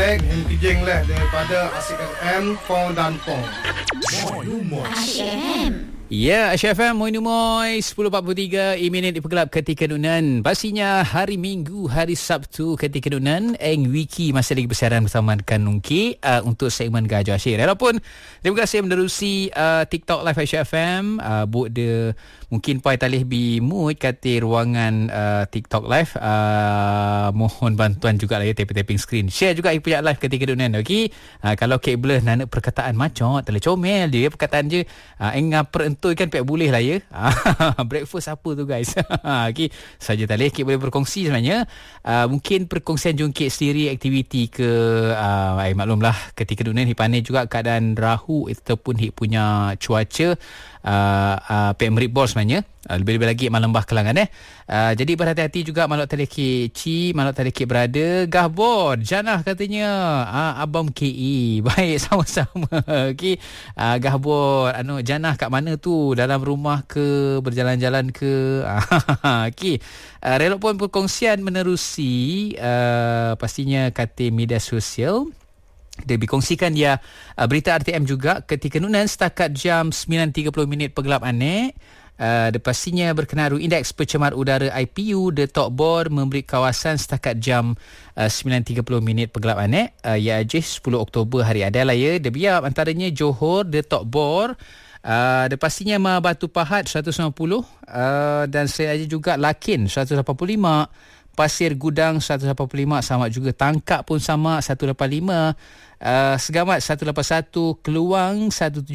baik yang kijing lah daripada Asyik FM Pong dan Pong. Asyik FM. Ya, Asyik FM, Moy 10.43 minit di Pegelap Ketika Nunan. Pastinya hari Minggu, hari Sabtu Ketika Nunan, Eng Wiki masih lagi bersiaran bersama dengan Nungki untuk segmen Gajah Asyik. Walaupun terima kasih menerusi TikTok Live Asyik FM. Buat dia mungkin pai talih bi mood kata ruangan TikTok Live. Mohon bantuan juga lah ya, tapping screen. Share juga punya live Ketika Nunan. Okey. Kalau kabel nak perkataan macam terlalu comel dia perkataan je. Eng ngapur kan pek boleh lah ya. Breakfast apa tu guys. Okay. Saja tak boleh boleh berkongsi sebenarnya. Mungkin perkongsian jungkit sendiri aktiviti ke maklumlah ketika dunia ni pandai juga keadaan rahu ataupun hik punya cuaca pek meribor sebenarnya. Lebih-lebih lagi malam bah Kelangan jadi berhati-hati juga maluk teleki Ci, maluk teleki berada Gahbor, Janah katanya Abang KE. Baik, sama-sama. Okey. Gahbor Janah kat mana tu? Dalam rumah ke, berjalan-jalan ke? Okey. Relok pun perkongsian menerusi pastinya kata media sosial. Dia berkongsikan dia berita RTM juga ketika Nunan setakat jam 9.30 Pegelap Anek. Pastinya berkenaan indeks pencemar udara IPU The Tok Bor memberi kawasan setakat jam 9.30 Pegelap Anek iaitu 10 Oktober hari adalah ya. Dia biar antaranya Johor The Tok Bor, dia pastinya Batu Pahat 190 dan saya juga Lakin 185, Pasir Gudang 185, sama juga Tangkak pun sama 185, Segamat 181, Keluang 177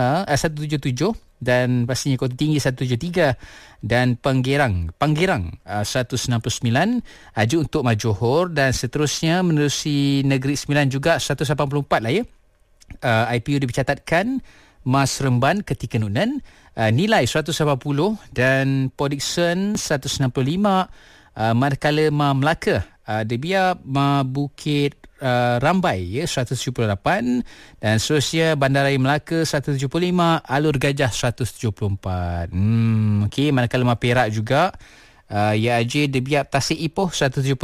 dan pastinya Kota Tinggi 173 dan Panggerang 169 aju untuk Johor dan seterusnya menerusi Negeri Sembilan juga 184 lah ya. IPU dicatatkan Mas Remban ketika Nunan nilai 180 dan Podikson 165, manakala Melaka Debia Bukit Rambai ya 178 dan seterusnya Bandaraya Melaka 175, Alur Gajah 174. Okey, manakala Perak juga IAJ Debia Tasik Ipoh 175,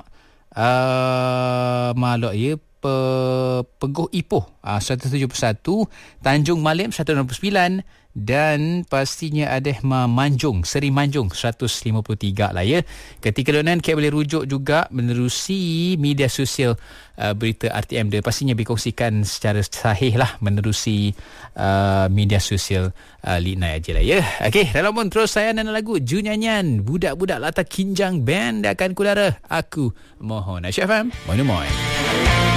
Malok ya Peguh Ipoh 171, Tanjung Malim 169 dan pastinya ada Manjung, Seri Manjung 153 lah ya. Ketika Nunan kita boleh rujuk juga menerusi media sosial berita RTM dia pastinya berkongsikan secara sahih lah menerusi media sosial Linai aja lah ya. Okey, dalam pun terus saya dan lagu Ju Nyanyian Budak-Budak Latar Kinjang Band dia akan kudara Aku Mohon. Asyik FM, moin.